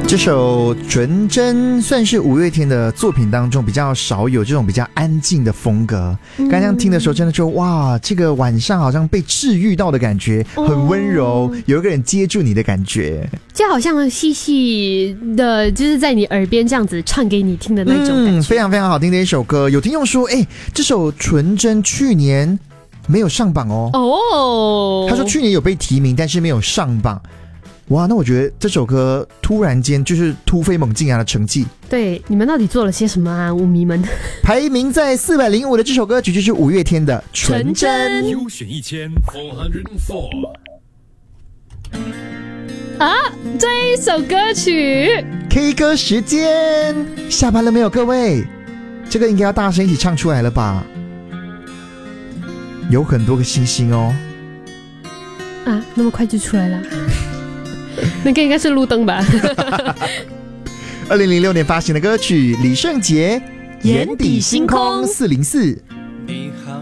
这首《纯真》算是五月天的作品当中比较少有这种比较安静的风格。刚刚听的时候真的就哇，这个晚上好像被治愈到的感觉，很温柔，有一个人接住你的感觉， 就好像细细的就是在你耳边这样子唱给你听的那种感觉。 非常非常好听的一首歌。有听众说这首《纯真》去年没有上榜哦。他说去年有被提名但是没有上榜。哇，那我觉得这首歌突然间就是突飞猛进啊的成绩。 对，你们到底做了些什么啊，舞迷们？ 排名在405的这首歌曲就是五月天的《纯真》。 优选1404 啊，这一首歌曲 K 歌时间，下班了没有各位？这个应该要大声一起唱出来了吧？有很多个星星哦。 啊，那么快就出来了？那个应该是路灯吧。 2006年发行的歌曲，李圣杰《眼底星空404》。